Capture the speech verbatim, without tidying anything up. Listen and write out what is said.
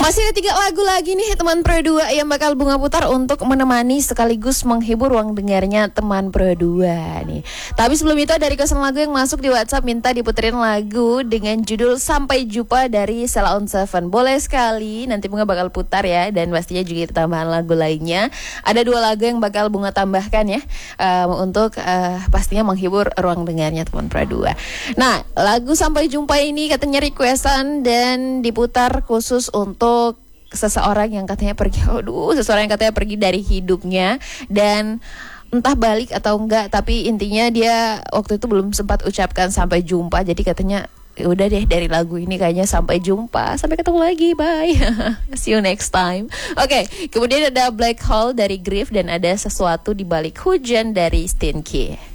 Masih ada tiga lagu lagi nih teman Pro dua yang bakal Bunga putar untuk menemani sekaligus menghibur ruang dengarnya teman Pro dua nih. Tapi sebelum itu ada requestan lagu yang masuk di WhatsApp, minta diputerin lagu dengan judul Sampai Jumpa dari Sheila on Seven. Boleh sekali, nanti Bunga bakal putar ya, dan pastinya juga tambahan lagu lainnya. Ada dua lagu yang bakal Bunga tambahkan ya, um, untuk uh, pastinya menghibur ruang dengarnya teman Pro dua. Nah, lagu Sampai Jumpa ini katanya requestan dan diputar khusus untuk seseorang yang katanya pergi, aduh, seseorang yang katanya pergi dari hidupnya dan entah balik atau enggak, tapi intinya dia waktu itu belum sempat ucapkan sampai jumpa. Jadi katanya udah deh, dari lagu ini kayaknya sampai jumpa, sampai ketemu lagi, bye. See you next time. Oke, okay, kemudian ada Black Hole dari Griff dan ada Sesuatu di Balik Hujan dari Stinky.